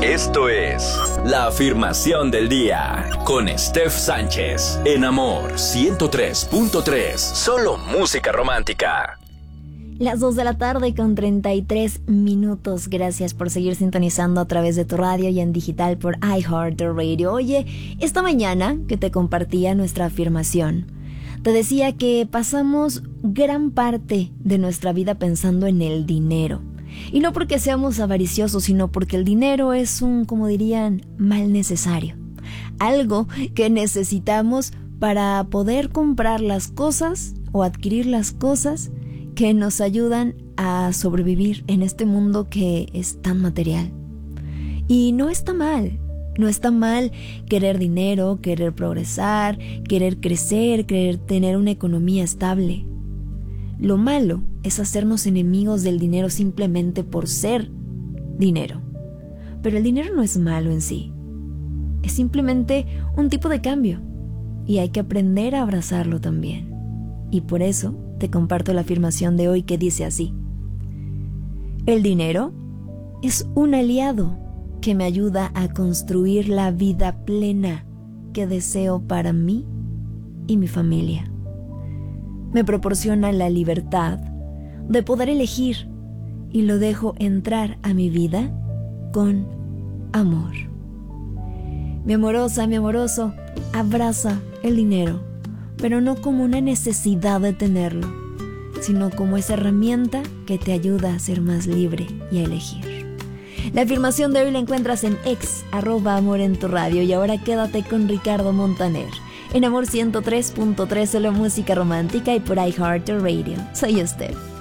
Esto es La Afirmación del Día con Steph Sánchez en Amor 103.3. Solo música romántica. Las 2 de la tarde con 33 minutos. Gracias por seguir sintonizando a través de tu radio y en digital por iHeartRadio. Oye, esta mañana que te compartía nuestra afirmación, te decía que pasamos gran parte de nuestra vida pensando en el dinero. Y no porque seamos avariciosos, sino porque el dinero es un, como dirían, mal necesario. Algo que necesitamos para poder comprar las cosas o adquirir las cosas que nos ayudan a sobrevivir en este mundo que es tan material. Y no está mal. No está mal querer dinero, querer progresar, querer crecer, querer tener una economía estable. Lo malo es hacernos enemigos del dinero simplemente por ser dinero. Pero el dinero no es malo en sí. Es simplemente un tipo de cambio. Y hay que aprender a abrazarlo también. Y por eso te comparto la afirmación de hoy que dice así: el dinero es un aliado que me ayuda a construir la vida plena que deseo para mí y mi familia. Me proporciona la libertad de poder elegir y lo dejo entrar a mi vida con amor. Mi amorosa, mi amoroso, abraza el dinero, pero no como una necesidad de tenerlo, sino como esa herramienta que te ayuda a ser más libre y a elegir. La afirmación de hoy la encuentras en @Amor en tu radio. Y ahora quédate con Ricardo Montaner en Amor 103.3, solo música romántica y por iHeartRadio. Soy Steph.